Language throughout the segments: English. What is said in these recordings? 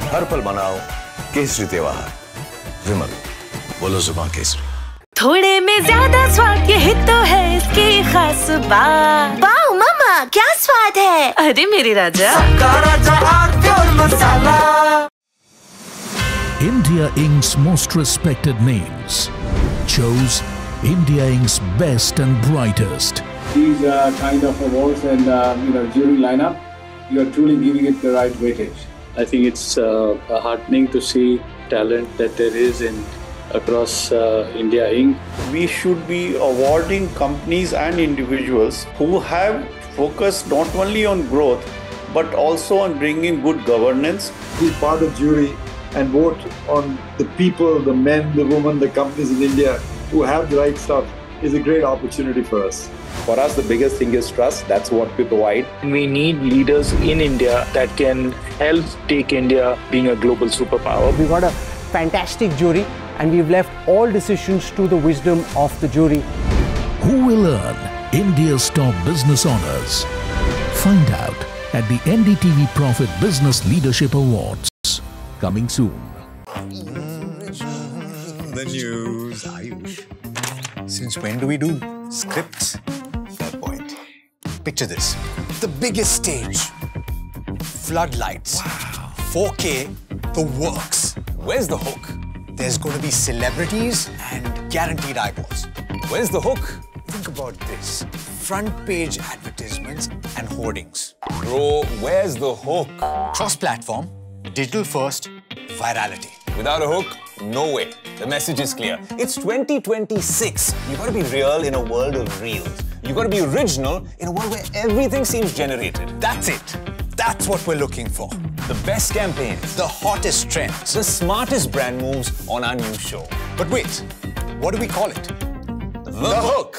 हर पल मनाओ केसरी त्योहार। विमल, बोलो जुबान केसरी। थोड़े में ज्यादा स्वाद, यही तो है इसकी खास बात। वाह मामा, क्या स्वाद है। अरे मेरे राजा, सबका राजा आरप्योर मसाला। India Inc.'s most respected names chose India Inc.'s best and brightest. These kind of awards and jury lineup, you are truly giving it the right weightage. I think it's heartening to see talent that there is across India Inc. We should be awarding companies and individuals who have focused not only on growth but also on bringing good governance. Be part of jury and vote on the people, the men, the women, the companies in India who have the right stuff is a great opportunity for us. For us, the biggest thing is trust. That's what we provide. We need leaders in India that can help take India being a global superpower. We got a fantastic jury and we've left all decisions to the wisdom of the jury. Who will earn India's top business honors? Find out at the NDTV Profit Business Leadership Awards. Coming soon. The news, Ayush. Since when do we do scripts? Fair point. Picture this. The biggest stage. Floodlights. Wow. 4K, the works. Where's the hook? There's going to be celebrities and guaranteed eyeballs. Where's the hook? Think about this. Front page advertisements and hoardings. Bro, where's the hook? Cross-platform, digital first, virality. Without a hook, no way. The message is clear. It's 2026. You gotta be real in a world of reels. You gotta be original in a world where everything seems generated. That's it. That's what we're looking for. The best campaigns, the hottest trends, the smartest brand moves on our new show. But wait, what do we call it? The Hook.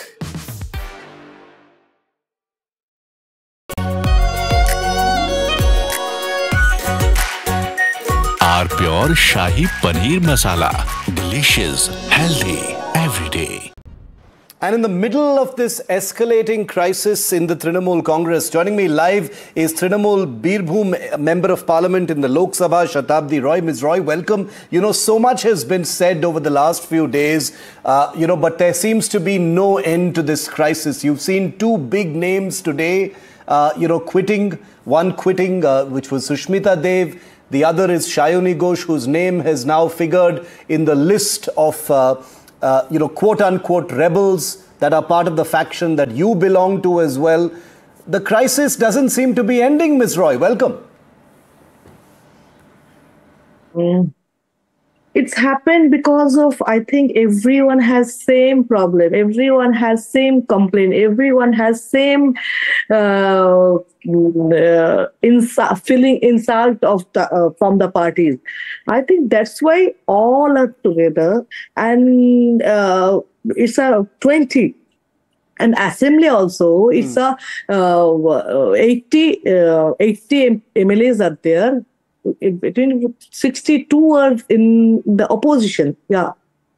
Pure Shahi Paneer Masala. Delicious, healthy, every day. And in the middle of this escalating crisis in the Trinamool Congress, joining me live is Trinamool Birbhum Member of Parliament in the Lok Sabha, Shatabdi Roy. Ms. Roy, welcome. You know, so much has been said over the last few days, but there seems to be no end to this crisis. You've seen two big names today, quitting. One quitting, which was Sushmita Dev. The other is Shayoni Ghosh, whose name has now figured in the list of, quote-unquote rebels that are part of the faction that you belong to as well. The crisis doesn't seem to be ending, Ms. Roy. Welcome. It's happened because of, I think, everyone has same problem. Everyone has same complaint. Everyone has same feeling insult of from the parties. I think that's why all are together, and it's a 20. And assembly also, it's a 80 MLAs are there. Between 62 are in the opposition. Yeah.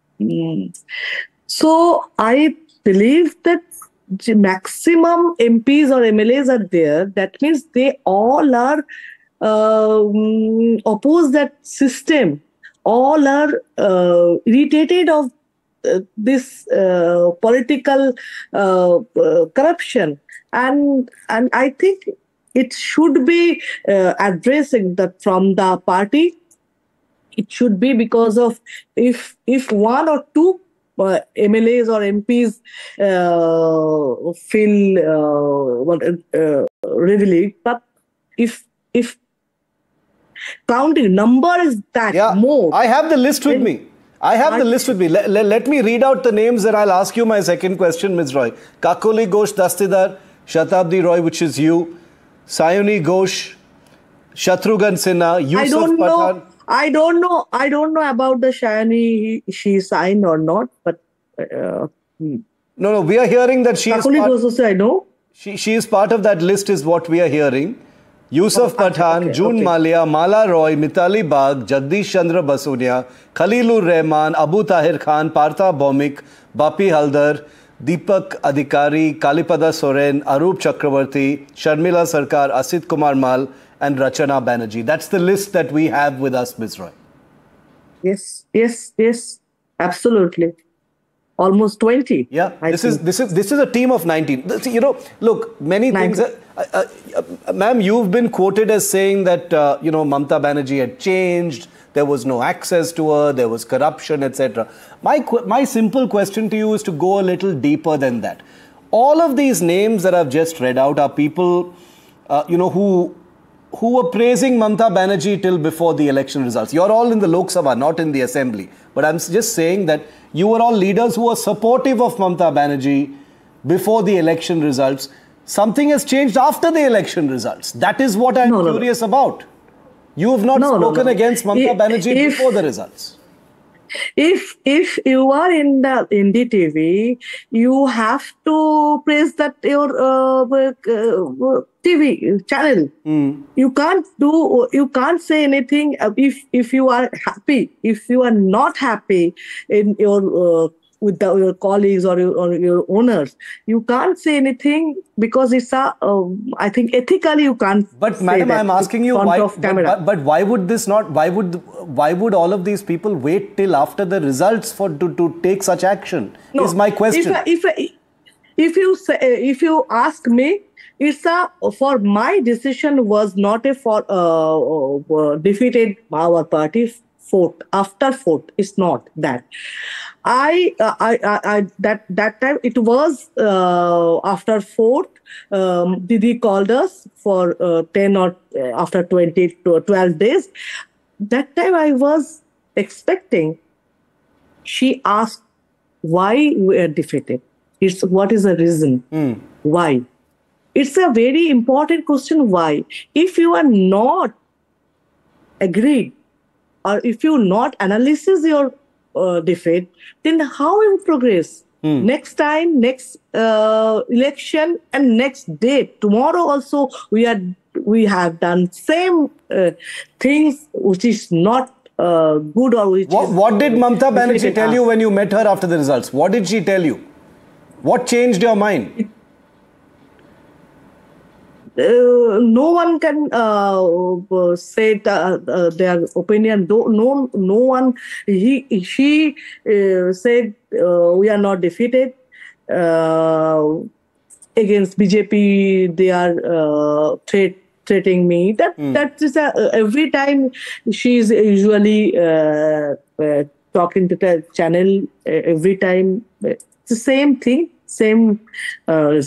So I believe that the maximum MPs or MLAs are there. That means they all are oppose that system. All are irritated of this political corruption. And I think it should be addressing that from the party. It should be because of if one or two MLAs or MPs feel readily, but if counting number is that more. I have the list with me. Let me read out the names and I'll ask you my second question, Ms. Roy. Kakoli Ghosh Dastidar, Shatabdi Roy, which is you, Sayoni Ghosh, Shatrughan Sinha, Yusuf Pathan. I don't know about the Shayani, she signed or not, but No, we are hearing that she is Kakoli Ghosh also I know. She is part of that list is what we are hearing. Yusuf Pathan, June Malia, Mala Roy, Mitali Bagh, Jagdish Chandra Basunia, Khalilur Rahman, Abu Tahir Khan, Partha Bhaumik, Bapi Haldar, Deepak Adhikari, Kalipada Soren, Arup Chakravarti, Sharmila Sarkar, Asit Kumar Mal, and Rachana Banerjee. That's the list that we have with us, Ms. Roy. Yes, absolutely. Almost 20. Yeah, this is a team of 19. You know, look, many 19. Things. Ma'am, you've been quoted as saying that Mamata Banerjee had changed. There was no access to her. There was corruption, etc. My simple question to you is to go a little deeper than that. All of these names that I've just read out are people, who were praising Mamata Banerjee till before the election results. You're all in the Lok Sabha, not in the Assembly. But I'm just saying that you were all leaders who were supportive of Mamata Banerjee before the election results. Something has changed after the election results. That is what I'm curious about. You have not spoken against Mamata Banerjee before the results. If you are in the NDTV, you have to praise that your TV channel. You can't say anything if you are happy. If you are not happy in your with your colleagues or your owners, you can't say anything because it's I think ethically you can't. But madam, I'm asking you why. But why would this not? Why would all of these people wait till after the results to take such action? No, is my question. If you ask me, it's for my decision was not for defeated our party. After fourth, it's not that. That time it was after fourth. Didi called us for 10 or after 20 to 12 days. That time I was expecting. She asked why we are defeated. What is the reason? Why? It's a very important question. Why? If you are not agreed, or if you not analysis your defeat, then how you progress? Next time, next election and next day, tomorrow also we have done same things which is not good or which. What did Mamata Banerjee tell you when you met her after the results? What did she tell you? What changed your mind? No one can say their opinion. No one. She said we are not defeated against BJP. They are threatening me. That is every time she is usually talking to the channel. Every time it's the same thing, same.